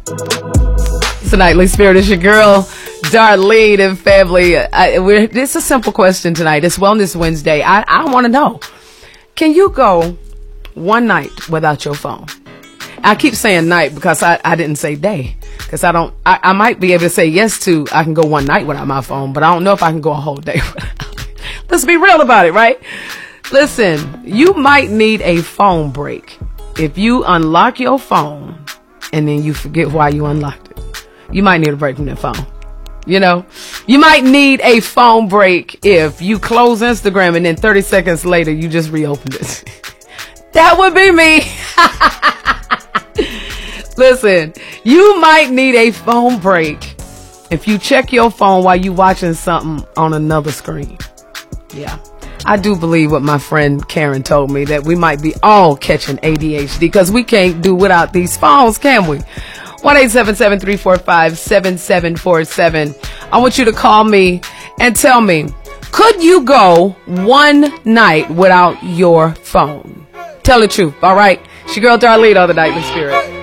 It's the Nightly Spirit. It's your girl, Darlene, and family. It's a simple question tonight. It's Wellness Wednesday. I want to know, can you go one night without your phone? I keep saying night because I didn't say day. Because I might be able to say yes to, I can go one night without my phone, but I don't know if I can go a whole day without it. Let's be real about it, right? Listen, you might need a phone break. If you unlock your phone and then you forget why you unlocked it, you might need a break from that phone. You know, you might need a phone break if you close Instagram and then 30 seconds later you just reopened it. That would be me. Listen, you might need a phone break if you check your phone while you watching something on another screen. Yeah, I do believe what my friend Karen told me, that we might be all catching ADHD because we can't do without these phones, can we? 1-877-345-7747. I want you to call me and tell me, could you go one night without your phone? Tell the truth, all right? It's your girl Darlene on the Nightly Spirit.